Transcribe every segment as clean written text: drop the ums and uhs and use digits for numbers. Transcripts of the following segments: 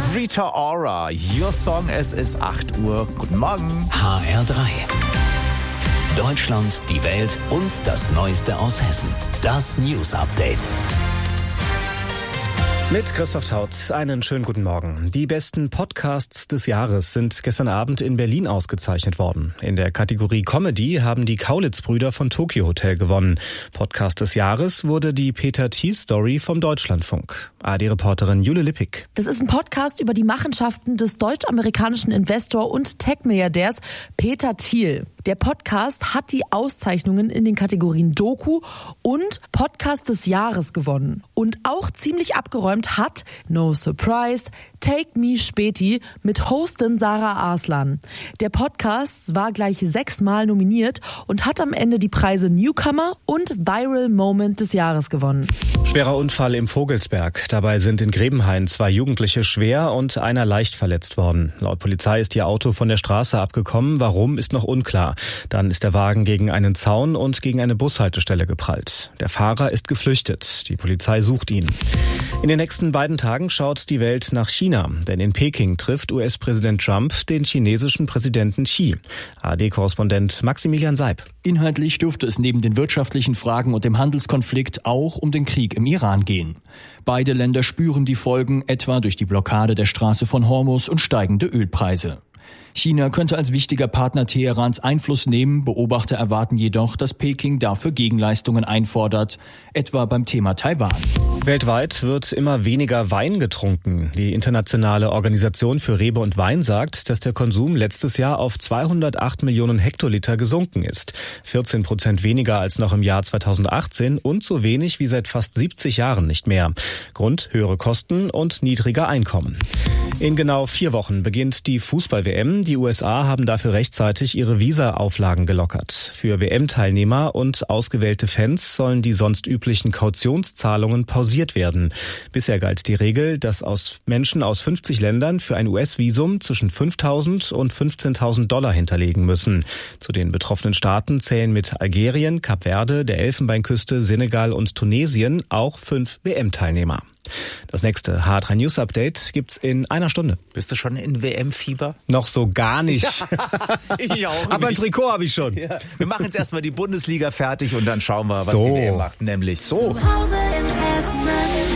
Rita Ora, Your Song, es ist 8 Uhr. Guten Morgen. HR3. Deutschland, die Welt und das Neueste aus Hessen. Das News Update. Mit Christoph Taut, einen schönen guten Morgen. Die besten Podcasts des Jahres sind gestern Abend in Berlin ausgezeichnet worden. In der Kategorie Comedy haben die Kaulitz-Brüder von Tokyo Hotel gewonnen. Podcast des Jahres wurde die Peter-Thiel-Story vom Deutschlandfunk. ARD-Reporterin Jule Lippig. Das ist ein Podcast über die Machenschaften des deutsch-amerikanischen Investor und Tech-Milliardärs Peter Thiel. Der Podcast hat die Auszeichnungen in den Kategorien Doku und Podcast des Jahres gewonnen. Und auch ziemlich abgeräumt hat, no surprise, Take Me Späti mit Hostin Sarah Arslan. Der Podcast war gleich 6-mal nominiert und hat am Ende die Preise Newcomer und Viral Moment des Jahres gewonnen. Schwerer Unfall im Vogelsberg. Dabei sind in Grebenhain 2 Jugendliche schwer und einer leicht verletzt worden. Laut Polizei ist ihr Auto von der Straße abgekommen. Warum, ist noch unklar. Dann ist der Wagen gegen einen Zaun und gegen eine Bushaltestelle geprallt. Der Fahrer ist geflüchtet. Die Polizei sucht ihn. In den nächsten beiden Tagen schaut die Welt nach China. Denn in Peking trifft US-Präsident Trump den chinesischen Präsidenten Xi. ARD-Korrespondent Maximilian Seib. Inhaltlich dürfte es neben den wirtschaftlichen Fragen und dem Handelskonflikt auch um den Krieg im Iran gehen. Beide Länder spüren die Folgen, etwa durch die Blockade der Straße von Hormuz und steigende Ölpreise. China könnte als wichtiger Partner Teherans Einfluss nehmen. Beobachter erwarten jedoch, dass Peking dafür Gegenleistungen einfordert, etwa beim Thema Taiwan. Weltweit wird immer weniger Wein getrunken. Die Internationale Organisation für Rebe und Wein sagt, dass der Konsum letztes Jahr auf 208 Millionen Hektoliter gesunken ist. 14% weniger als noch im Jahr 2018 und so wenig wie seit fast 70 Jahren nicht mehr. Grund: höhere Kosten und niedriger Einkommen. In genau 4 Wochen beginnt die Fußball-WM. Die USA haben dafür rechtzeitig ihre Visa-Auflagen gelockert. Für WM-Teilnehmer und ausgewählte Fans sollen die sonst üblichen Kautionszahlungen pausiert werden. Bisher galt die Regel, dass Menschen aus 50 Ländern für ein US-Visum zwischen 5.000 und 15.000 Dollar hinterlegen müssen. Zu den betroffenen Staaten zählen mit Algerien, Kap Verde, der Elfenbeinküste, Senegal und Tunesien auch 5 WM-Teilnehmer. Das nächste HR3 News Update gibt's in einer Stunde. Bist du schon in WM-Fieber? Noch so gar nicht. Ich auch. Aber ein Trikot habe ich schon. Ja. Wir machen jetzt erstmal die Bundesliga fertig und dann schauen wir, was die WM macht. Nämlich so. Zu Hause in Hessen.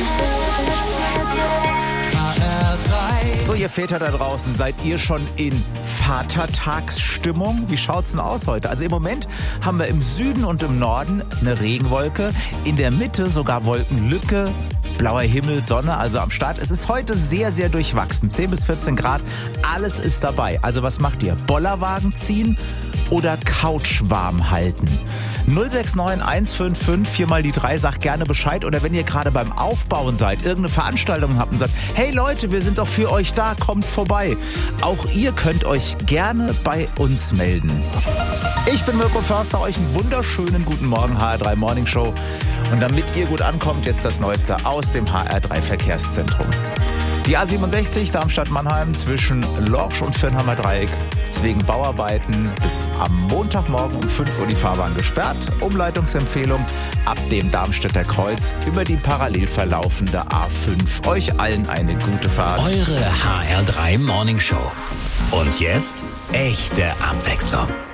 HR3. So, ihr Väter da draußen, seid ihr schon in Vatertagsstimmung? Wie schaut's denn aus heute? Also im Moment haben wir im Süden und im Norden eine Regenwolke, in der Mitte sogar Wolkenlücke, blauer Himmel, Sonne, also am Start. Es ist heute sehr, sehr durchwachsen. 10 bis 14 Grad, alles ist dabei. Also was macht ihr? Bollerwagen ziehen oder Couch warm halten? 069 155 4 mal die 3, sagt gerne Bescheid. Oder wenn ihr gerade beim Aufbauen seid, irgendeine Veranstaltung habt und sagt, hey Leute, wir sind doch für euch da, kommt vorbei. Auch ihr könnt euch gerne bei uns melden. Ich bin Mirko Förster, euch einen wunderschönen guten Morgen, HR3 Morning Show. Und damit ihr gut ankommt, jetzt das Neueste aus dem HR3 Verkehrszentrum. Die A67 Darmstadt-Mannheim zwischen Lorsch und Firnheimer Dreieck ist wegen Bauarbeiten bis am Montagmorgen um 5 Uhr die Fahrbahn gesperrt. Umleitungsempfehlung ab dem Darmstädter Kreuz über die parallel verlaufende A5. Euch allen eine gute Fahrt. Eure HR3 Morning Show. Und jetzt echte Abwechslung.